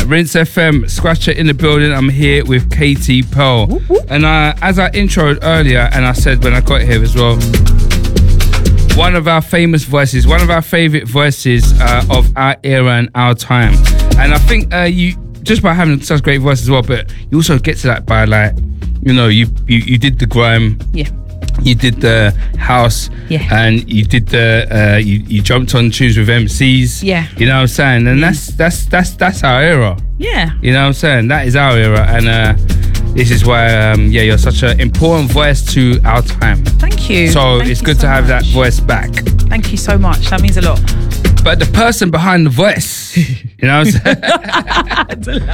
Rinse FM, Scratcher in the building. I'm here with Katie Pearl. Whoop, whoop. And as I introed earlier, and I said when I got here as well, one of our famous voices, one of our favourite voices of our era and our time. And I think you, just by having such great voice as well, but you also get to that by like, you know, you did the grime. Yeah. You did the house, yeah, and you did the you jumped on tunes with MCs, yeah. You know what I'm saying, and that's our era. Yeah. You know what I'm saying, that is our era, and this is why you're such an important voice to our time. Thank you. So Thank it's you good so to have much. that voice back. Thank you so much. That means a lot. But the person behind the voice, you know what I'm saying?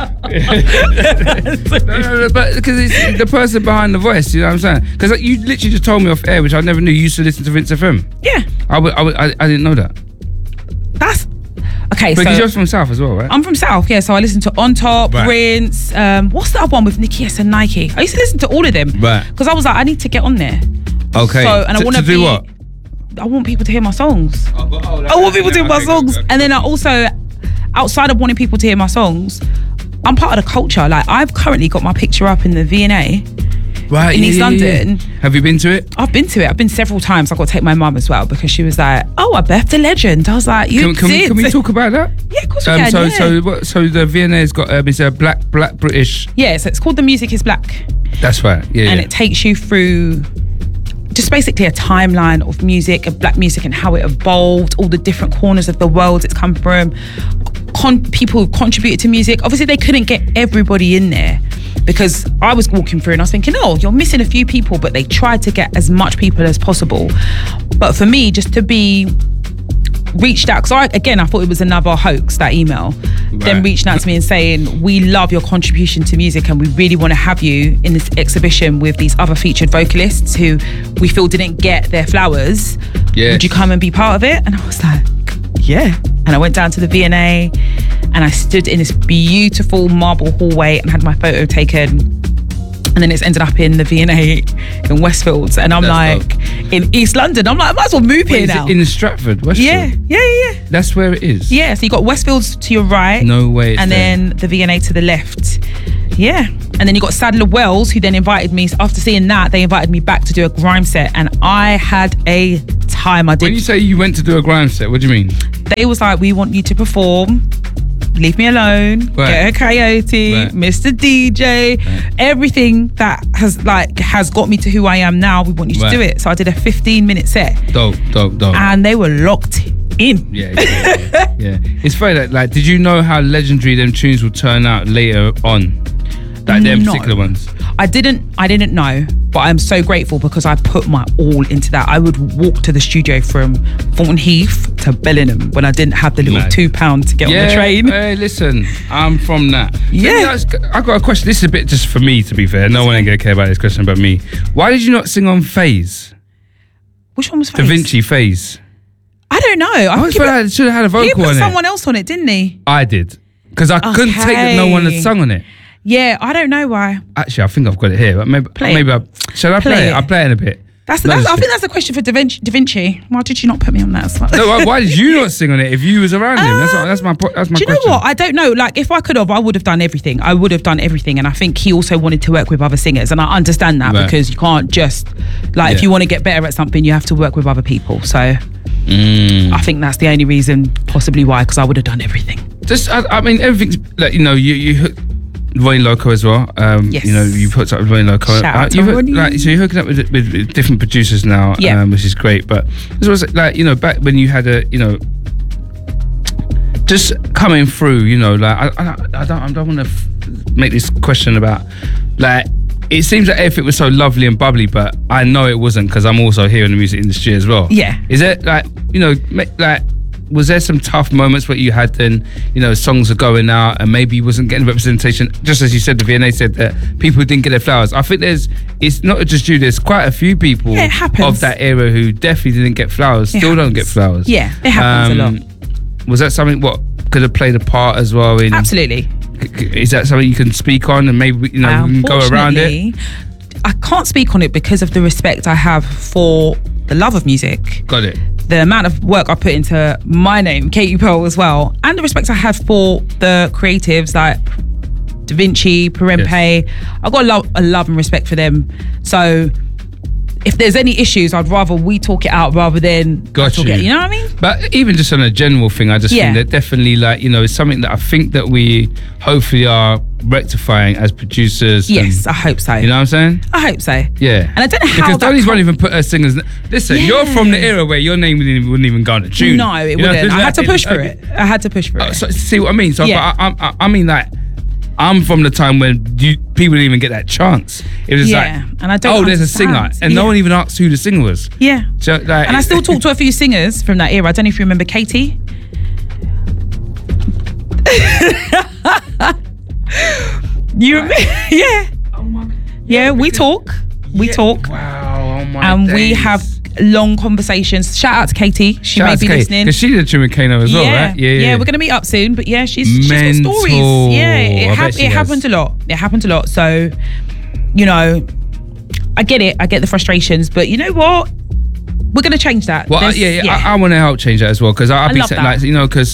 No, but because it's the person behind the voice, you know what I'm saying? Because you literally just told me off air, which I never knew you used to listen to Rinse FM. Yeah. I didn't know that. That's okay. Because so you're from South as well, right? I'm from South, yeah. So I listen to On Top, Right. Rinse. What's the other one with Nicky S and Nike? I used to listen to all of them, Right. Because I was like, I need to get on there. Okay. So and I want to do be. what? I want people to hear my songs. I I want people to hear my songs, and then I also, outside of wanting people to hear my songs, I'm part of the culture. Like I've currently got my picture up in the V&A. Right, in East London. Have you been to it? I've been to it. I've been several times. I got to take my mum as well because she was like, "Oh, I birthed a legend." I was like, "You Can did." we talk about that? Yeah, of course we can. So the V&A's got it's a black British. Yeah, so it's called The Music Is Black. That's right. Yeah. And it takes you through just basically a timeline of music, of black music, and how it evolved, all the different corners of the world it's come from, people who contributed to music. Obviously, they couldn't get everybody in there because I was walking through and I was thinking, oh, you're missing a few people, but they tried to get as much people as possible. But for me, just to be reached out, because I thought it was another hoax, that email. Right. Then reaching out to me and saying, we love your contribution to music and we really want to have you in this exhibition with these other featured vocalists who we feel didn't get their flowers. Yes. Would you come and be part of it? And I was like, yeah. And I went down to the V&A and I stood in this beautiful marble hallway and had my photo taken. And then it's ended up in the V&A in Westfields. And I'm That's like, in East London. I'm like, I might as well move here Is now. it in Stratford, Westfield? Yeah. That's where it is. Yeah, so you got Westfields to your right. No way. And then the V&A to the left. Yeah. And then you got Sadler Wells, who then invited me. So after seeing that, they invited me back to do a grime set. And I had a time. When you say you went to do a grime set, what do you mean? They was like, we want you to perform. Leave me alone. Right. Get a coyote, Right. Mr. DJ, Right. everything that has got me to who I am now. We want you to Right. do it. So I did a 15-minute set, Dope. and they were locked in. Yeah. It's funny that, like, did you know how legendary them tunes will turn out later on? Like them No. particular ones. I didn't know, but I'm so grateful because I put my all into that. I would walk to the studio from Thornton Heath to Bellingham when I didn't have the little Mad. £2 to get on the train. Hey, listen, I'm from that. Yeah. I got a question. This is a bit just for me, to be fair. No one ain't gonna care about this question but me. Why did you not sing on Phase? Which one was Da Phase? Vinci Phase. I don't know. I always felt like I should have had a He vocal put on someone else on it, didn't he? I did. Because I couldn't take that no one had sung on it. Yeah, I don't know why. Actually, I think I've got it here. But maybe shall I play Play it? it. I'll play it in a bit. I think that's a question for Da Vinci. Why did you not put me on that as well? No, why did you not sing on it if you was around him? That's my question. Do you know what? I don't know. Like, if I could have, I would have done everything. And I think he also wanted to work with other singers. And I understand that, Right. because you can't just, like, if you want to get better at something, you have to work with other people. So I think that's the only reason possibly why, because I would have done everything. I mean, everything's, like, you know, you Ronnie Loco as well. Yes. You know, you put up with Ronnie Loco. Shout out to Ronnie. So you're hooking up with different producers now, Yeah. which is great. But this was like, you know, back when you had just coming through, you know, like I don't want to make this question about, like, it seems like everything was so lovely and bubbly, but I know it wasn't, because I'm also here in the music industry as well. Yeah. Is it like, you know, like, was there some tough moments where you had then, you know, songs are going out and maybe you wasn't getting representation? Just as you said, the V&A said that people didn't get their flowers. I think it's not just you, there's quite a few people Yeah, it happens. of that era who definitely didn't get flowers, still don't get flowers. Yeah, it happens a lot. Was that something what could have played a part as well in? Absolutely. Is that something you can speak on and maybe, we can go around it? I can't speak on it because of the respect I have for the love of music. Got it. The amount of work I put into my name, Katie Pearl, as well, and the respect I have for the creatives like Da Vinci, Perempe. I've got a love and respect for them. So if there's any issues, I'd rather we talk it out rather than Got talk you. it. You know what I mean? But even just on a general thing, I just think that definitely, like, you know, it's something that I think that we hopefully are rectifying as producers. Yes, I hope so. You know what I'm saying? I hope so. Yeah. And I don't know how because Donny's won't even put her singers. Listen, you're from the era where your name wouldn't even go on the tune. No, it You know, wouldn't. I had to push for it. I had to push for it. So, see what I mean? So, Yeah. but I mean, like, I'm from the time when people didn't even get that chance. It was like, and I don't there's a singer, understand. and no one even asked who the singer was. Yeah. So, like, And I still talk to a few singers from that era. I don't know if you remember Katie. Yeah. Oh my. Yeah, we talk. We talk. Wow. Oh my. And days. we have long conversations. Shout out to Katie. She may be listening. Because she did a tune with Kano as well, right? Yeah, we're going to meet up soon. But yeah, she's got stories. Yeah, it happened a lot. It happened a lot. So, you know, I get it. I get the frustrations. But you know what? We're going to change that. Well, I want to help change that as well. Because I'll be love that. like, you know, because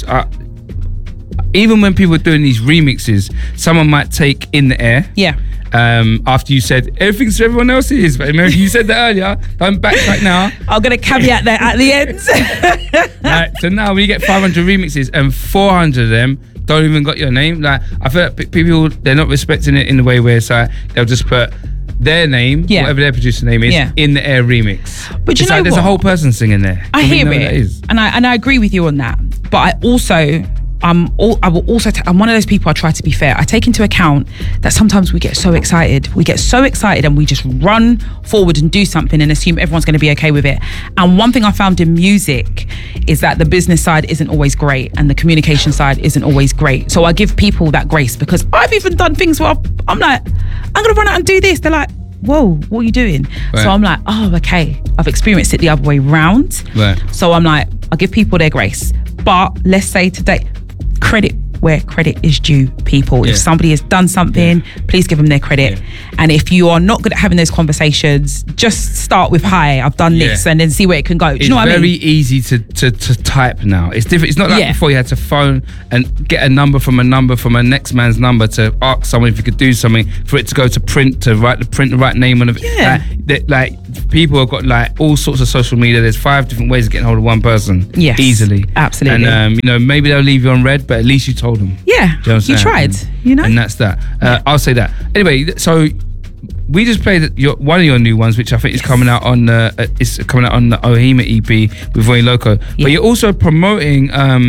even when people are doing these remixes, someone might take In the Air. Yeah. After you said everything's for everyone else is, but remember you said that earlier. Don't backtrack now. I'm gonna caveat that at the end. Right, so now when you get 500 remixes and 400 of them don't even got your name, like I feel like people, they're not respecting it in the way where it's like they'll just put their name, whatever their producer name is, In the Air remix. But it's you know there's a whole person singing there. I hear it, and I agree with you on that. But I also. I'm one of those people. I try to be fair. I take into account that sometimes we get so excited. We get so excited and we just run forward and do something and assume everyone's going to be okay with it. And one thing I found in music is that the business side isn't always great and the communication side isn't always great. So I give people that grace because I've even done things where I'm like, I'm going to run out and do this. They're like, whoa, what are you doing? Right. So I'm like, oh, okay. I've experienced it the other way round. Right. So I'm like, I'll give people their grace. But let's say today, credit where credit is due, people. If somebody has done something, please give them their credit. And if you are not good at having those conversations, just start with hi, I've done this, and then see where it can go. Do you know what I mean? It's very easy to type now. It's different. It's not like before you had to phone and get a number from a next man's number to ask someone if you could do something, for it to go to print, to write the right name on it. Like people have got like all sorts of social media. There's 5 different ways of getting hold of one person. Yes, easily. Absolutely. And you know, maybe they'll leave you on red, but at least you told them. Yeah, you tried. You know, and that's that. I'll say that. Anyway, so we just played one of your new ones, which I think is coming out on the Ohima EP with Voy Loco. But you're also promoting.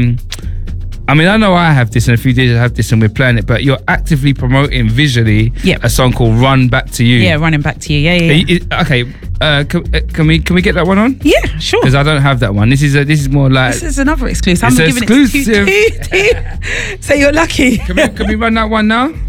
I mean, I know I have this, and a few DJs have this, and we're playing it. But you're actively promoting visually a song called "Run Back to You." Yeah, running back to you. Yeah. Okay. Can we get that one on? Yeah, sure. Because I don't have that one. This is more like this is another exclusive. I'm giving it to you. So you're lucky. Can we run that one now?